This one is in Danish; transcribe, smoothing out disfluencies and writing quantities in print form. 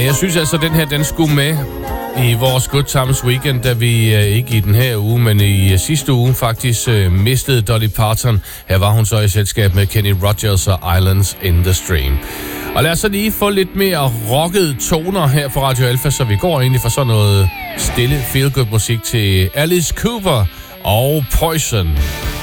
jeg synes altså, den her, den skulle med i vores Good Times Weekend, da vi ikke i den her uge, men i sidste uge faktisk mistede Dolly Parton. Her var hun så i selskab med Kenny Rogers og Islands in the Stream. Og lad os så lige få lidt mere rockede toner her fra Radio Alpha, så vi går egentlig fra sådan noget stille feel-good musik til Alice Cooper og Poison.